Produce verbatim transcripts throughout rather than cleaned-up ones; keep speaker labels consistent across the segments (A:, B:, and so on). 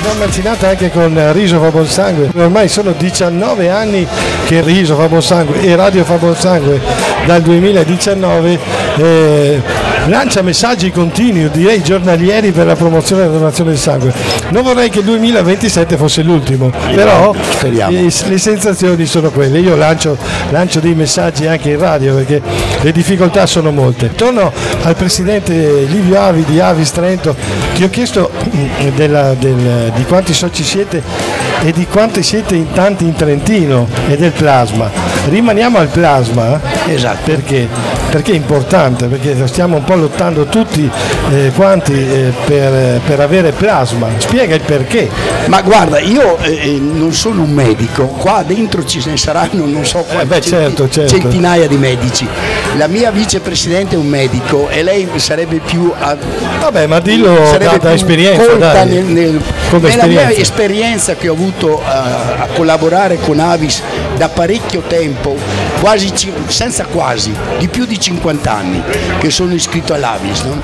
A: mamma ancinata anche con Riso fa buon sangue. Ormai sono diciannove anni che Riso fa buon sangue e Radio fa buon sangue dal duemiladiciannove eh, lancia messaggi continui, direi giornalieri, per la promozione della donazione del sangue. Non vorrei che il duemilaventisette fosse l'ultimo, però eh, le sensazioni sono quelle. Io lancio, lancio dei messaggi anche in radio perché le difficoltà sono molte. Torno al presidente Livio Avi di Avis Trento. Ti ho chiesto della, del, di quanti soci siete e di quanti siete in tanti in Trentino e del plasma. Rimaniamo al plasma.
B: Esatto.
A: Perché? Perché è importante, perché stiamo un po' lottando tutti eh, quanti eh, per, per avere plasma. Spiega il perché.
B: Ma guarda, io eh, non sono un medico, qua dentro ci ne saranno non so quanti,
A: eh beh, certo, certo.
B: centinaia di medici. La mia vicepresidente è un medico e lei sarebbe più a,
A: vabbè, ma dillo da, da esperienza, dai.
B: Nel, nel,
A: Come
B: nella
A: esperienza.
B: mia esperienza che ho avuto a, a collaborare con Avis da parecchio tempo, quasi senza quasi, di più di cinquanta anni che sono iscritto all'Avis, no?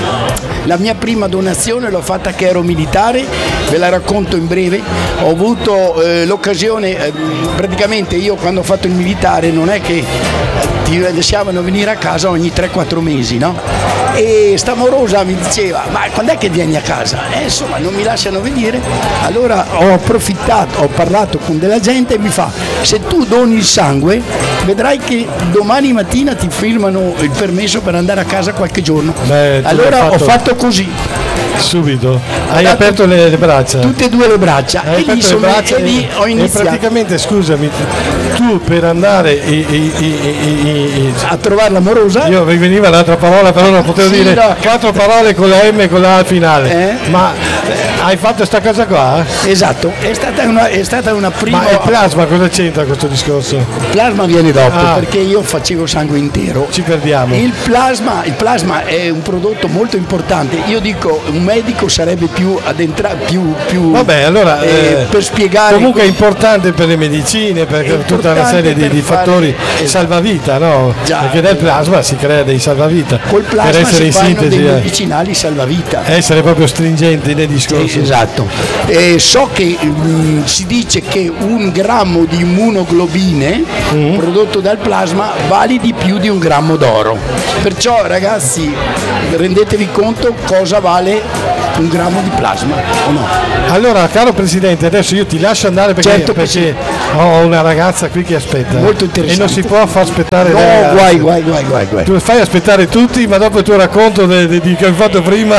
B: La mia prima donazione l'ho fatta che ero militare, ve la racconto in breve. Ho avuto eh, l'occasione, eh, praticamente io quando ho fatto il militare non è che ti lasciavano venire a casa ogni tre quattro mesi, no? E sta morosa mi diceva, ma quando è che vieni a casa? Eh, insomma, non mi lasciano venire. Allora ho approfittato, ho parlato con della gente e mi fa, se tu doni il sangue vedrai che domani mattina ti firmano il permesso per andare a casa qualche giorno.
A: Beh,
B: allora
A: fatto...
B: ho fatto così.
A: Subito hai aperto le, le braccia,
B: tutte e due le braccia,
A: hai
B: e lì, sono,
A: braccia
B: e lì ho iniziato.
A: E praticamente, scusami, tu per andare i, i, i, i, i,
B: a trovare l'amorosa,
A: io mi veniva l'altra parola però non potevo sì, dire no. Quattro parole con la M e con la A al finale, eh? Ma eh, hai fatto sta cosa qua?
B: Esatto, è stata una, è stata una prima.
A: Ma il plasma cosa c'entra questo discorso?
B: Il plasma viene dopo, ah. perché io facevo sangue intero.
A: Ci perdiamo.
B: Il plasma, il plasma è un prodotto molto importante. Io dico, un medico sarebbe più addentrato, più, più
A: vabbè, allora eh,
B: eh, per spiegare.
A: Comunque è importante per le medicine, per tutta una serie di, di fattori fare, salvavita, no? Già, perché nel plasma si crea dei salvavita.
B: Col plasma
A: per essere
B: si
A: in sintesi,
B: dei
A: eh.
B: medicinali salvavita.
A: Essere proprio stringenti nei discorsi.
B: Sì, esatto. Eh, so che mh, si dice che un grammo di immunoglobine mm. prodotto dal plasma vale di più di un grammo d'oro. Perciò ragazzi, rendetevi conto cosa vale un grammo di plasma o no?
A: Allora, caro Presidente, adesso io ti lascio andare perché,
B: certo
A: perché
B: sì.
A: ho una ragazza qui che aspetta.
B: Molto interessante.
A: E non si può far aspettare.
B: No,
A: le
B: guai, guai, guai, guai, guai.
A: Tu fai aspettare tutti, ma dopo il tuo racconto de, de, di che hai fatto prima.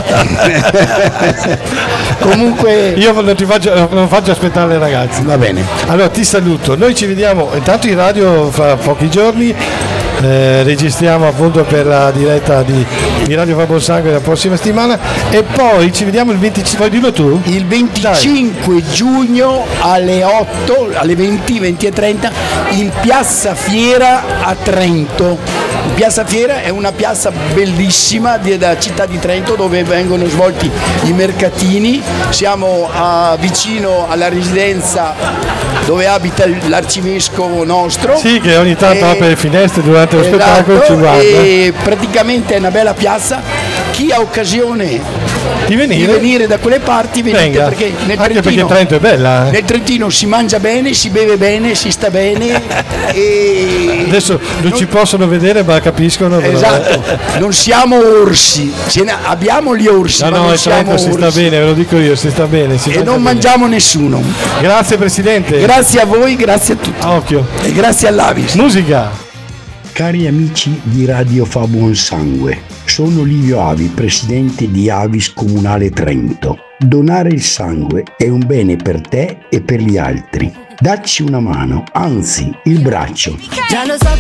B: Comunque
A: io non ti faccio, non faccio aspettare le ragazze.
B: Va bene.
A: Allora ti saluto. Noi ci vediamo intanto in radio fra pochi giorni. Eh, registriamo appunto per la diretta di, di Radio Fa Buon Sangue la prossima settimana e poi ci vediamo il venticinque, dillo tu.
B: Il venticinque Dai. giugno alle otto, alle venti, venti e trenta in Piazza Fiera a Trento. Piazza Fiera è una piazza bellissima della città di Trento dove vengono svolti i mercatini. Siamo a, vicino alla residenza dove abita l'arcivescovo nostro.
A: Sì, che ogni tanto e, apre le finestre durante lo
B: esatto,
A: spettacolo, ci guarda.
B: E praticamente è una bella piazza. Chi ha occasione
A: di venire,
B: di venire da quelle parti venite. Venga. Perché nel
A: anche
B: Trentino,
A: perché Trento è bella, eh?
B: Nel Trentino si mangia bene, si beve bene, si sta bene e
A: adesso non, non ci possono vedere ma capiscono.
B: Esatto, però. Non siamo orsi, ce ne abbiamo gli orsi,
A: no,
B: ma
A: no,
B: non
A: in
B: siamo
A: Trento si
B: orsi.
A: sta bene, ve lo dico io, si sta bene, si
B: e non
A: bene.
B: mangiamo nessuno.
A: Grazie Presidente.
B: Grazie a voi, grazie a tutti.
A: Occhio.
B: E grazie all'Avis.
A: Musica.
C: Cari amici di Radio Fa Buon Sangue, sono Livio Avi, presidente di Avis Comunale Trento. Donare il sangue è un bene per te e per gli altri. Dacci una mano, anzi il braccio.